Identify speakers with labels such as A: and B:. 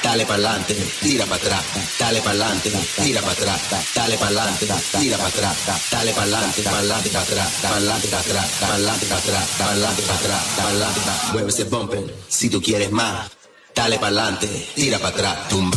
A: dale pa'lante, tira para atrás, dale pa'lante, tira para atrás, dale pa'lante, tira para atrás, dale pa'lante, pa'lante para atrás, pa'lante para atrás, pa'lante para atrás, pa'lante para atrás, pa'lante para atrás. Mueve ese bumper si tú quieres más. Dale pa'lante, tira para atrás, tumba.